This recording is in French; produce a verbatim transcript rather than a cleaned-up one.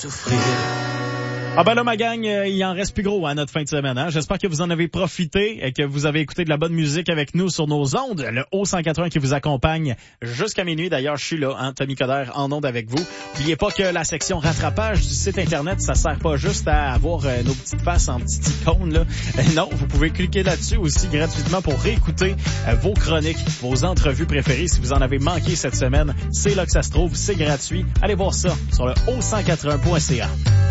Souffrir. Ah ben là, ma gang, euh, il en reste plus gros à notre fin de semaine. Hein? J'espère que vous en avez profité et que vous avez écouté de la bonne musique avec nous sur nos ondes. Le Haut cent quatre-vingts qui vous accompagne jusqu'à minuit. D'ailleurs, je suis là, hein, Tommy Coderre en ondes avec vous. N'oubliez pas que la section rattrapage du site Internet, ça sert pas juste à avoir euh, nos petites faces en petites icônes. Là. Euh, non, vous pouvez cliquer là-dessus aussi gratuitement pour réécouter euh, vos chroniques, vos entrevues préférées. Si vous en avez manqué cette semaine, c'est là que ça se trouve, c'est gratuit. Allez voir ça sur le haut cent quatre-vingts point c a.